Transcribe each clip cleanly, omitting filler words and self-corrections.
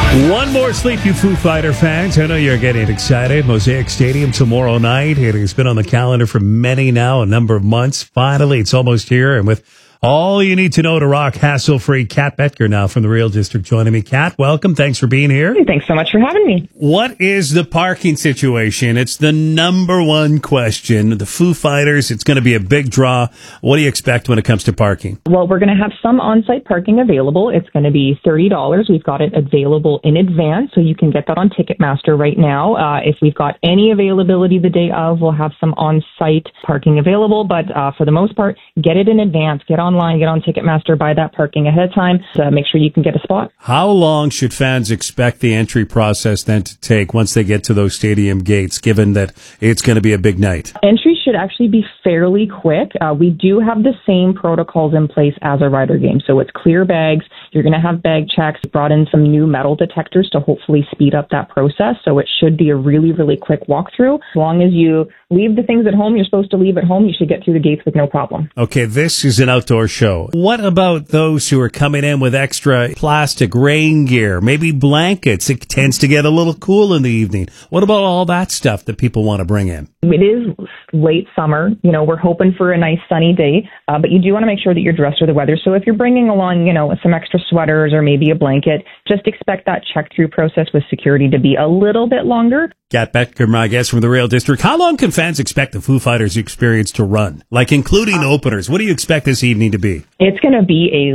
One more sleep, you Foo Fighter fans. I know you're getting excited. Mosaic Stadium tomorrow night. It has been on the calendar for many now, a number of months. Finally, it's almost here. And with all you need to know to rock hassle-free, Kat Bettger now from the Real District joining me. Kat, welcome. Thanks for being here. Thanks so much for having me. What is the parking situation? It's the number one question. The Foo Fighters, it's going to be a big draw. What do you expect when it comes to parking? Well, we're going to have some on-site parking available. It's going to be $30. We've got it available in advance, so you can get that on Ticketmaster right now. If we've got any availability the day of, we'll have some on-site parking available. But for the most part, get it in advance. Get online, get on Ticketmaster, buy that parking ahead of time to make sure you can get a spot. How long should fans expect the entry process then to take once they get to those stadium gates, given that it's going to be a big night? Entry should actually be fairly quick. We do have the same protocols in place as a Rider game. So it's clear bags. You're going to have bag checks. Brought in some new metal detectors to hopefully speed up that process. So it should be a really, really quick walkthrough. As long as you leave the things at home you're supposed to leave at home, you should get through the gates with no problem. Okay, this is an outdoor show. What about those who are coming in with extra plastic rain gear, maybe blankets? It tends to get a little cool in the evening. What about all that stuff that people want to bring in? It is late summer. You know, we're hoping for a nice sunny day, but you do want to make sure that you're dressed for the weather. So if you're bringing along, some extra sweaters or maybe a blanket, just expect that check-through process with security to be a little bit longer. Kat Bettger, my guest from the Real District. How long can fans expect the Foo Fighters experience to run? Like, including openers. What do you expect this evening to be? It's going to be a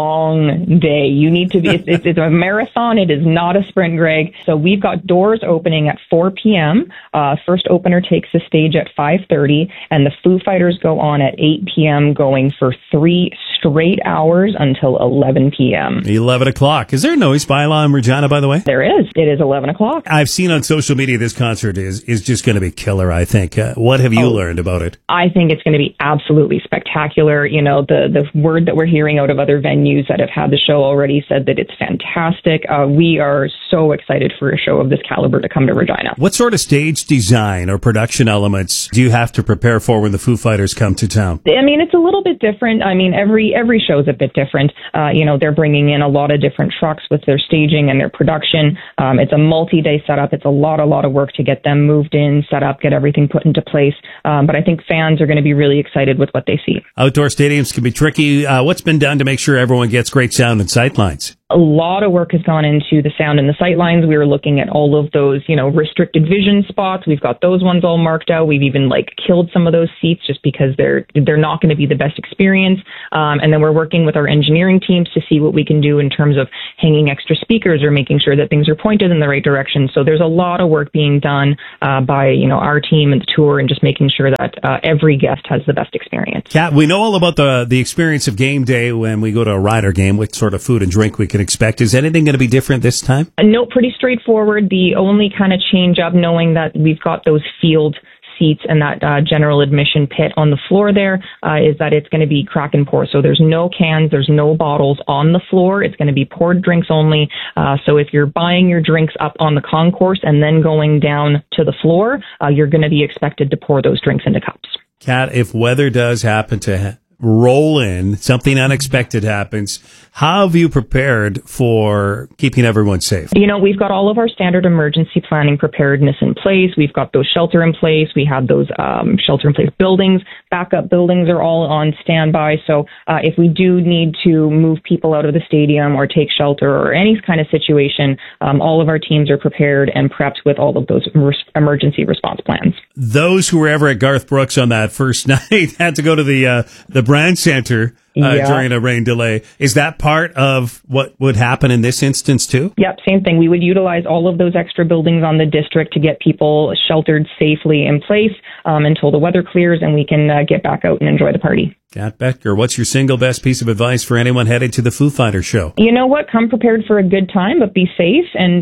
long day. You need to be, it's a marathon. It is not a sprint, Greg. So we've got doors opening at 4 p.m. First opener takes the stage at 5:30, and the Foo Fighters go on at 8 p.m., going for 3 straight hours until 11 p.m. 11 o'clock. Is there a noise bylaw in Regina, by the way? There is. It is 11 o'clock. I've seen on social media this concert is just going to be killer, I think. What have you learned about it? I think it's going to be absolutely spectacular. The word that we're hearing out of other venues that have had the show already said that it's fantastic. We are so excited for a show of this caliber to come to Regina. What sort of stage design or production elements do you have to prepare for when the Foo Fighters come to town? I mean, it's a little bit different. I mean, every show is a bit different. They're bringing in a lot of different trucks with their staging and their production. It's a multi-day setup. It's a lot of work to get them moved in, set up, get everything put into place. But I think fans are going to be really excited with what they see. Outdoor stadiums can be tricky. What's been done to make sure everyone gets great sound and sightlines? A lot of work has gone into the sound and the sightlines. We were looking at all of those, restricted vision spots. We've got those ones all marked out. We've even killed some of those seats just because they're not going to be the best experience. And then we're working with our engineering teams to see what we can do in terms of hanging extra speakers or making sure that things are pointed in the right direction. So there's a lot of work being done by, our team and the tour, and just making sure that every guest has the best experience. Kat, we know all about the experience of game day when we go to a Rider game, what sort of food and drink we can expect. Is anything going to be different this time? No, pretty straightforward. The only kind of change up, knowing that we've got those field seats and that general admission pit on the floor there, is that it's going to be crack and pour. So there's no cans, there's no bottles on the floor. It's going to be poured drinks only. So if you're buying your drinks up on the concourse and then going down to the floor, you're going to be expected to pour those drinks into cups. Kat, if weather does happen to roll in, something unexpected happens, how have you prepared for keeping everyone safe? We've got all of our standard emergency planning preparedness in place. We've got those shelter in place. We have those shelter in place buildings. Backup buildings are all on standby. So if we do need to move people out of the stadium or take shelter or any kind of situation, all of our teams are prepared and prepped with all of those emergency response plans. Those who were ever at Garth Brooks on that first night had to go to the Brand Center during a rain delay. Is that part of what would happen in this instance too? Yep, same thing. We would utilize all of those extra buildings on the district to get people sheltered safely in place until the weather clears and we can get back out and enjoy the party. Kat Bettger, what's your single best piece of advice for anyone headed to the Foo Fighters show? You know what? Come prepared for a good time, but be safe and,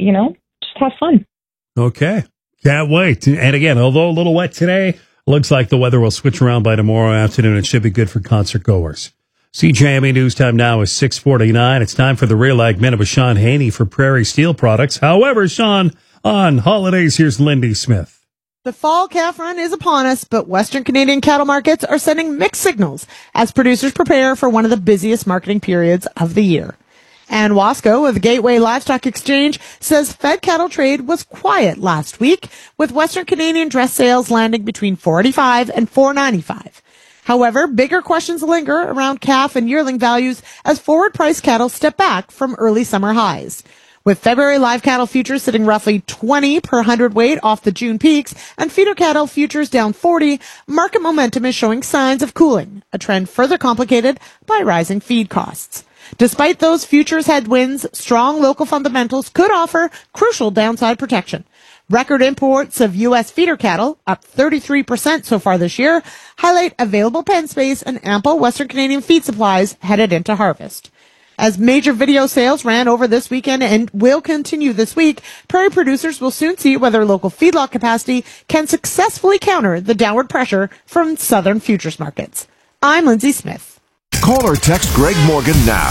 just have fun. Okay. Can't wait. And again, although a little wet today, looks like the weather will switch around by tomorrow afternoon. It should be good for concert goers. CJME News Time now is 6:49. It's time for the Real Ag Minute with Sean Haney for Prairie Steel Products. However, Sean, on holidays, here's Lindy Smith. The fall calf run is upon us, but Western Canadian cattle markets are sending mixed signals as producers prepare for one of the busiest marketing periods of the year. And Wasco of the Gateway Livestock Exchange says fed cattle trade was quiet last week, with Western Canadian dress sales landing between $485 and $495. However, bigger questions linger around calf and yearling values as forward price cattle step back from early summer highs. With February live cattle futures sitting roughly 20 per hundredweight off the June peaks and feeder cattle futures down 40, market momentum is showing signs of cooling, a trend further complicated by rising feed costs. Despite those futures headwinds, strong local fundamentals could offer crucial downside protection. Record imports of U.S. feeder cattle, up 33% so far this year, highlight available pen space and ample Western Canadian feed supplies headed into harvest. As major video sales ran over this weekend and will continue this week, prairie producers will soon see whether local feedlot capacity can successfully counter the downward pressure from southern futures markets. I'm Lindsay Smith. Call or text Greg Morgan now.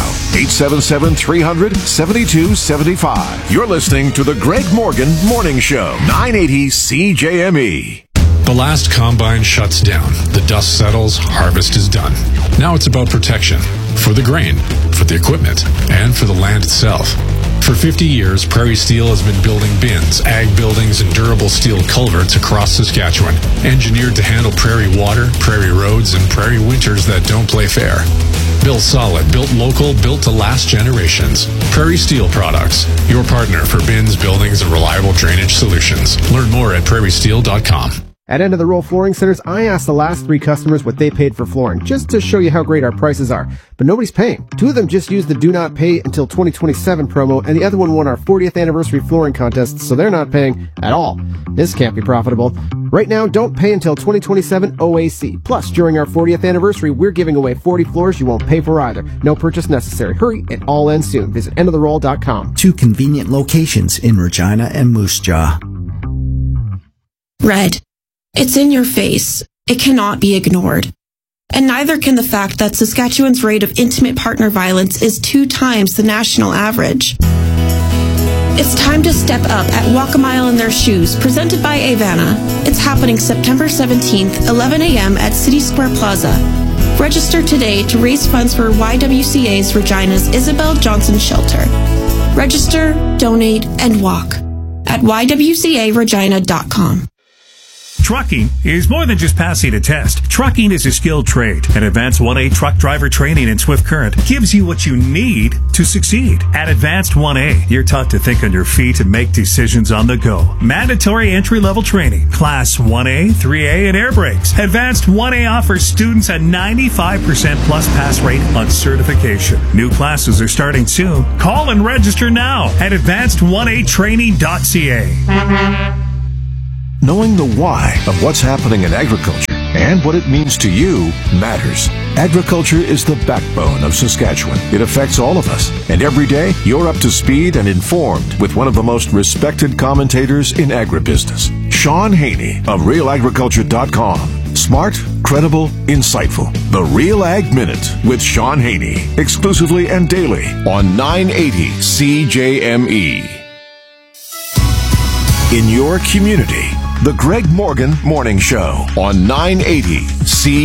877-300-7275. You're listening to the Greg Morgan Morning Show. 980 CJME. The last combine shuts down. The dust settles. Harvest is done. Now it's about protection. For the grain, for the equipment, and for the land itself. For 50 years, Prairie Steel has been building bins, ag buildings, and durable steel culverts across Saskatchewan, engineered to handle prairie water, prairie roads, and prairie winters that don't play fair. Built solid, built local, built to last generations. Prairie Steel Products, your partner for bins, buildings, and reliable drainage solutions. Learn more at prairiesteel.com. At End of the Roll Flooring Centers, I asked the last 3 customers what they paid for flooring, just to show you how great our prices are. But nobody's paying. 2 of them just used the Do Not Pay Until 2027 promo, and the other one won our 40th anniversary flooring contest, so they're not paying at all. This can't be profitable. Right now, don't pay until 2027 OAC. Plus, during our 40th anniversary, we're giving away 40 floors you won't pay for either. No purchase necessary. Hurry, it all ends soon. Visit endoftheroll.com. 2 convenient locations in Regina and Moose Jaw. Red. It's in your face. It cannot be ignored. And neither can the fact that Saskatchewan's rate of intimate partner violence is 2 times the national average. It's time to step up at Walk a Mile in Their Shoes, presented by Avana. It's happening September 17th, 11 a.m. at City Square Plaza. Register today to raise funds for YWCA's Regina's Isabel Johnson Shelter. Register, donate, and walk at ywcaregina.com. Trucking is more than just passing a test. Trucking is a skilled trade. And Advanced 1A truck driver training in Swift Current gives you what you need to succeed. At Advanced 1A, you're taught to think on your feet and make decisions on the go. Mandatory entry-level training, Class 1A, 3A, and air brakes. Advanced 1A offers students a 95% plus pass rate on certification. New classes are starting soon. Call and register now at advanced1atraining.ca. Knowing the why of what's happening in agriculture and what it means to you matters. Agriculture is the backbone of Saskatchewan. It affects all of us. And every day, you're up to speed and informed with one of the most respected commentators in agribusiness, Sean Haney of RealAgriculture.com. Smart, credible, insightful. The Real Ag Minute with Sean Haney. Exclusively and daily on 980 CJME. In your community, The Greg Morgan Morning Show on 980 CJME.